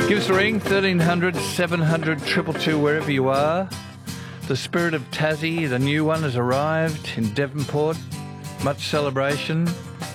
Give us a ring, 1300 700 222, wherever you are. The Spirit of Tassie, the new one, has arrived in Devonport. Much celebration.